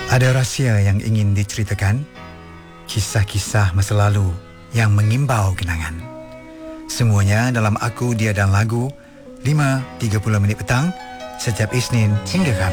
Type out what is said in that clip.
Ada rahsia yang ingin diceritakan, kisah-kisah masa lalu yang mengimbau kenangan. Semuanya dalam Aku, Dia dan Lagu, 5.30 petang, setiap Isnin hingga Khamis.